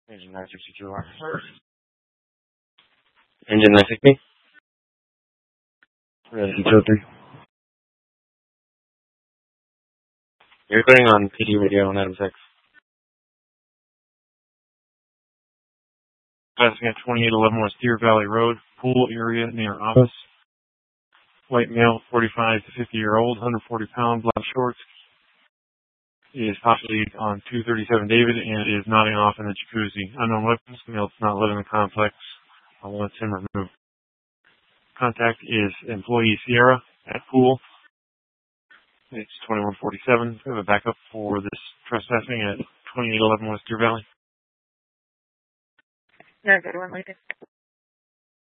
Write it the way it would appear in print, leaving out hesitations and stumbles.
Engine 962 Engine 960. Resident 203. You're recording on PD radio on Adam 6. Passing at 2811 West Deer Valley Road, pool area near office. White male, 45 to 50-year-old, 140 pound, black shorts. He is possibly on 237 David and is nodding off in the jacuzzi. Unknown weapons. Male does not live in the complex. I want him removed. Contact is employee Sierra at pool. It's 2147. We have a backup for this trespassing at 2811 West Deer Valley. No, good one, Lincoln.